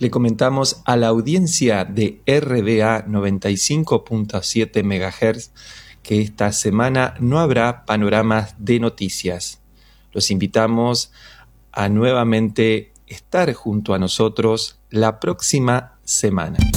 Le comentamos a la audiencia de RBA 95.7 MHz que esta semana no habrá panoramas de noticias. Los invitamos a nuevamente estar junto a nosotros la próxima semana.